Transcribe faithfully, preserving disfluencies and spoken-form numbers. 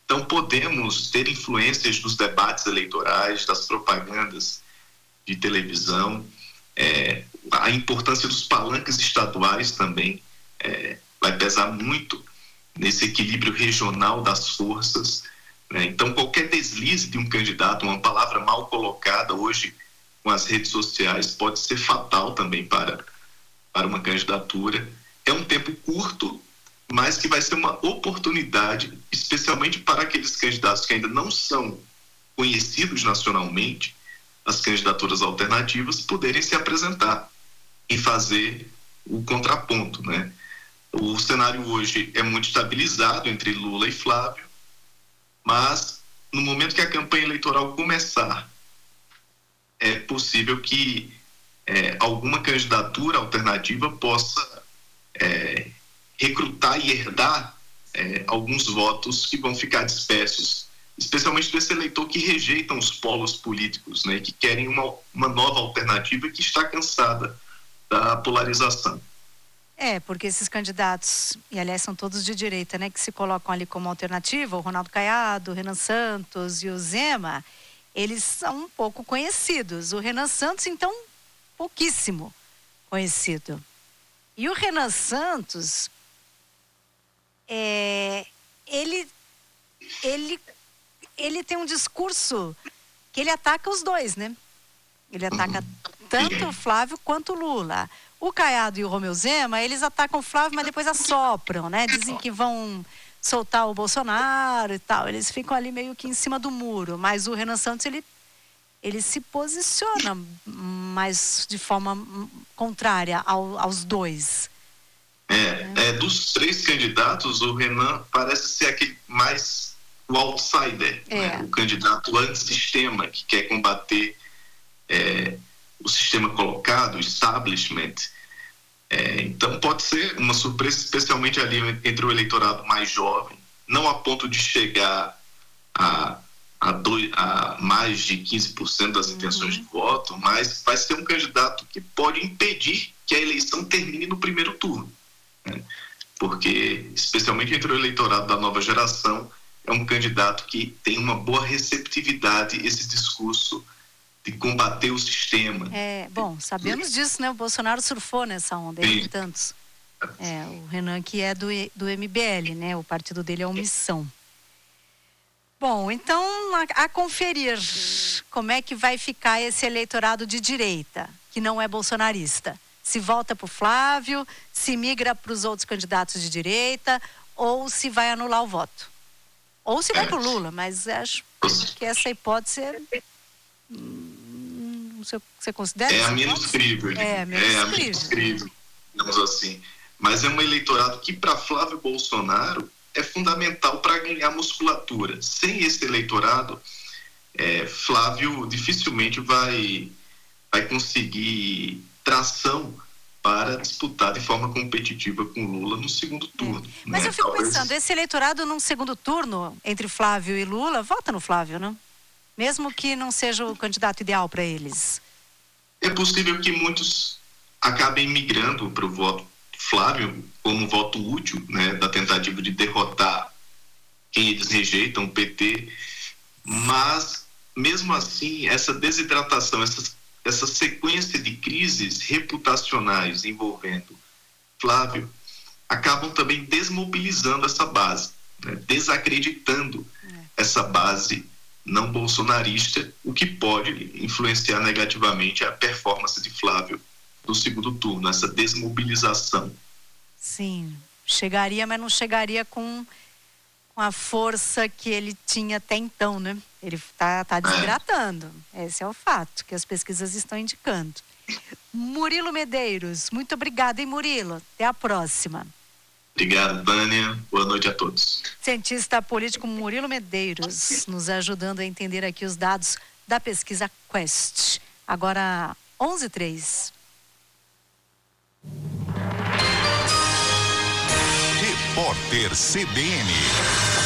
Então, podemos ter influências nos debates eleitorais, das propagandas de televisão, é, a importância dos palanques estaduais também é, vai pesar muito nesse equilíbrio regional das forças, né? Então, qualquer deslize de um candidato, uma palavra mal colocada hoje com as redes sociais, pode ser fatal também para, para uma candidatura. É um tempo curto, mas que vai ser uma oportunidade, especialmente para aqueles candidatos que ainda não são conhecidos nacionalmente, as candidaturas alternativas, poderem se apresentar e fazer o contraponto, né? O cenário hoje é muito estabilizado entre Lula e Flávio, mas no momento que a campanha eleitoral começar, é possível que é, alguma candidatura alternativa possa é, recrutar e herdar é, alguns votos que vão ficar dispersos, especialmente desse eleitor que rejeitam os polos políticos, né, que querem uma, uma nova alternativa e que está cansada da polarização. É, porque esses candidatos, e aliás são todos de direita, né, que se colocam ali como alternativa, o Ronaldo Caiado, o Renan Santos e o Zema, eles são um pouco conhecidos. O Renan Santos, então, pouquíssimo conhecido. E o Renan Santos, é, ele, ele, ele tem um discurso que ele ataca os dois, né? Ele ataca tanto o Flávio quanto o Lula. O Caiado e o Romeu Zema, eles atacam o Flávio, mas depois assopram, né? Dizem que vão soltar o Bolsonaro e tal. Eles ficam ali meio que em cima do muro. Mas o Renan Santos, ele, ele se posiciona mais de forma contrária ao, aos dois. É, é, dos três candidatos, o Renan parece ser aquele mais o outsider, é. né? O candidato antissistema, que quer combater é, o sistema colocado, o establishment. É, então pode ser uma surpresa, especialmente ali entre o eleitorado mais jovem, não a ponto de chegar a, a, dois, a mais de quinze por cento das intenções uhum. de voto, mas vai ser um candidato que pode impedir que a eleição termine no primeiro turno, né? Porque, especialmente entre o eleitorado da nova geração, é um candidato que tem uma boa receptividade, esse discurso de combater o sistema. É, bom, sabemos disso, né? O Bolsonaro surfou nessa onda, ele e tantos. É, o Renan, que é do, do M B L, né? O partido dele é Omissão. Bom, então, a, a conferir como é que vai ficar esse eleitorado de direita, que não é bolsonarista. Se volta para o Flávio, se migra para os outros candidatos de direita, ou se vai anular o voto. Ou se vai para o Lula, mas acho que essa hipótese é... Você, você considera? É a menos crível. É, é a menos crível, digamos assim. Mas é um eleitorado que, para Flávio Bolsonaro, é fundamental para ganhar musculatura. Sem esse eleitorado, é, Flávio dificilmente vai, vai conseguir tração para disputar de forma competitiva com Lula no segundo turno. É. Mas né? eu fico Talvez... pensando, esse eleitorado num segundo turno, entre Flávio e Lula, vota no Flávio, não? Mesmo que não seja o candidato ideal para eles. É possível que muitos acabem migrando para o voto Flávio como voto útil, né, da tentativa de derrotar quem eles rejeitam, o P T. Mas, mesmo assim, essa desidratação, essa, essa sequência de crises reputacionais envolvendo Flávio, acabam também desmobilizando essa base, né, desacreditando é. essa base não bolsonarista, o que pode influenciar negativamente a performance de Flávio no segundo turno, essa desmobilização. Sim, chegaria, mas não chegaria com, com a força que ele tinha até então, né? Ele está tá desidratando, é. Esse é o fato que as pesquisas estão indicando. Murilo Medeiros, muito obrigada, hein, Murilo? Até a próxima. Obrigado, Vânia. Boa noite a todos. Cientista político Murilo Medeiros, nos ajudando a entender aqui os dados da pesquisa Quest. Agora, onze e três. Repórter C B N.